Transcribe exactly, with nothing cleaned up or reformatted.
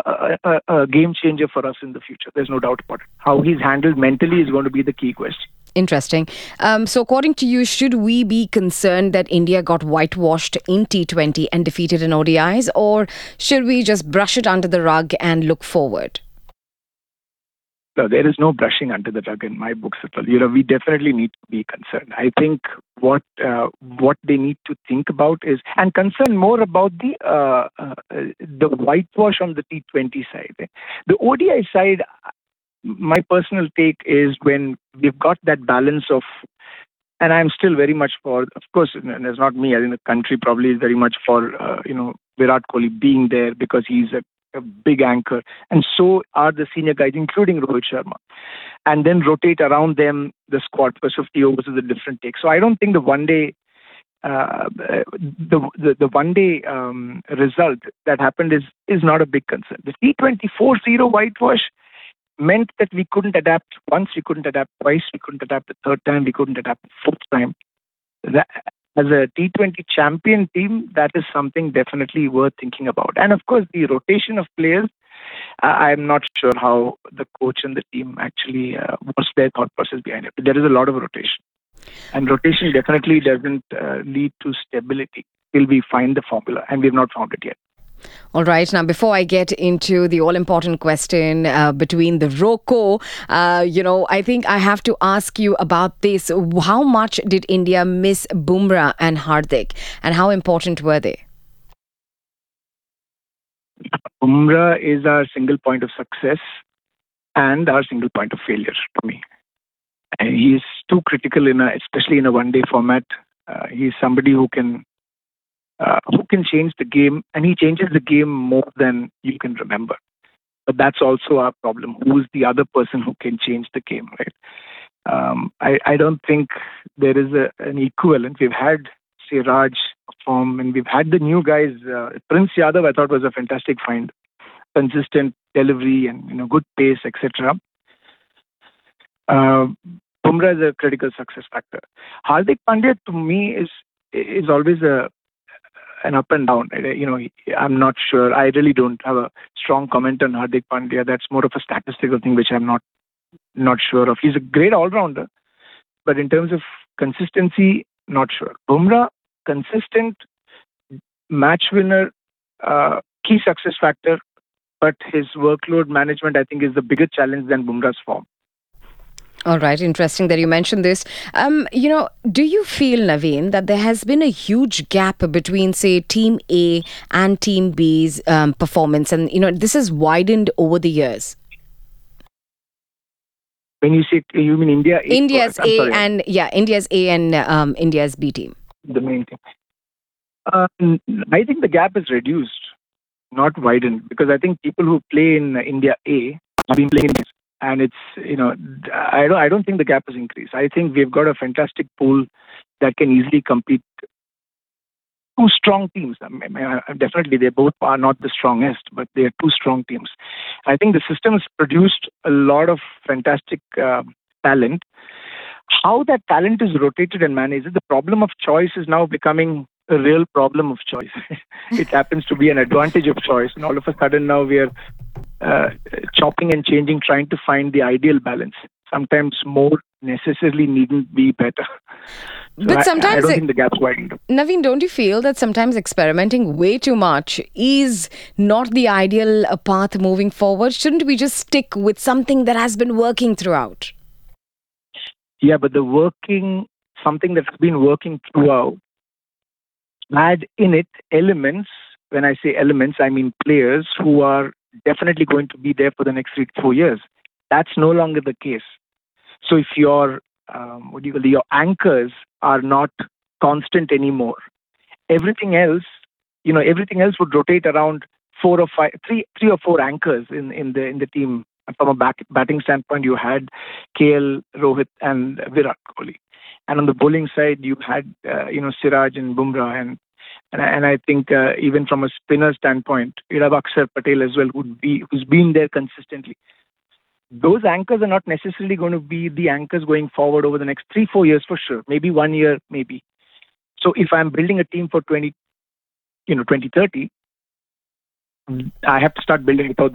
a, a, a game changer for us in the future. There's no doubt about it. How he's handled mentally is going to be the key question. Interesting. Um, so according to you, should we be concerned that India got whitewashed in T twenty and defeated in O D Is, or should we just brush it under the rug and look forward? No, there is no brushing under the rug in my books at all. You know, we definitely need to be concerned. I think what uh, what they need to think about is, and concern more about the uh, uh, the whitewash on the T twenty side. The O D I side, my personal take is when we've got that balance of, and I'm still very much for, of course, and it's not me, I think the country probably is very much for, uh, you know, Virat Kohli being there because he's a, a big anchor. And so are the senior guys, including Rohit Sharma. And then rotate around them the squad for fifty overs is a different take. So I don't think the one day, uh, the, the, the one day um, result that happened is, is not a big concern. The T twenty four zero whitewash meant that we couldn't adapt once, we couldn't adapt twice, we couldn't adapt the third time, we couldn't adapt the fourth time. That, as a T twenty champion team, that is something definitely worth thinking about. And of course, the rotation of players, uh, I'm not sure how the coach and the team actually, uh, what's their thought process behind it. But there is a lot of rotation. And rotation definitely doesn't uh, lead to stability till we find the formula, and we've not found it yet. All right. Now, before I get into the all-important question uh, between the ROCO, uh, you know, I think I have to ask you about this. How much did India miss Bumrah and Hardik, and how important were they? Bumrah is our single point of success and our single point of failure to me. And he is too critical, in a, especially in a one-day format. Uh, he is somebody who can Uh, who can change the game, and he changes the game more than you can remember. But that's also our problem. Who is the other person who can change the game, right? Um, I, I don't think there is a, an equivalent. We've had Siraj perform, and we've had the new guys. Uh, Prince Yadav, I thought, was a fantastic find. Consistent delivery and, you know, good pace, et cetera. Uh, Bumrah is a critical success factor. Hardik Pandya, to me, is is always a an up and down. You know, I'm not sure. I really don't have a strong comment on Hardik Pandya. That's more of a statistical thing, which I'm not not sure of. He's a great all-rounder, but in terms of consistency, not sure. Bumrah, consistent, match winner, uh, key success factor, but his workload management, I think, is the bigger challenge than Bumrah's form. All right. Interesting that you mentioned this. Um, you know, do you feel, Naveen, that there has been a huge gap between, say, Team A and Team B's um, performance? And, you know, this has widened over the years. When you say, you mean India? A, India's A sorry. and, yeah, India's A and um, India's B team. The main team. Uh, I think the gap is reduced, not widened, because I think people who play in India A have been playing in this. And it's, you know, I don't, I don't think the gap has increased. I think we've got a fantastic pool that can easily compete. Two strong teams. I mean, definitely, they both are not the strongest, but they are two strong teams. I think the system has produced a lot of fantastic uh, talent. How that talent is rotated and managed, the problem of choice is now becoming a real problem of choice. It happens to be an advantage of choice. And all of a sudden now we are uh, chopping and changing, trying to find the ideal balance. Sometimes more necessarily needn't be better. So but sometimes I, I don't it, think the gap's widened. Naveen, don't you feel that sometimes experimenting way too much is not the ideal uh, path moving forward? Shouldn't we just stick with something that has been working throughout? Yeah, but the working, something that's been working throughout, had in it elements. When I say elements, I mean players who are definitely going to be there for the next three to four years. That's no longer the case. So if your um, what do you call it, your anchors are not constant anymore, everything else, you know, everything else would rotate around four or five, three, three or four anchors in, in the in the team. From a back, batting standpoint, you had K L, Rohit, and Virat Kohli, and on the bowling side, you had uh, you know Siraj and Bumrah, and and, and I think uh, even from a spinner standpoint, you'd have Akshar Patel as well, who'd be who's been there consistently. Those anchors are not necessarily going to be the anchors going forward over the next three, four years for sure. Maybe one year, maybe. So if I'm building a team for twenty, you know, twenty thirty, I have to start building without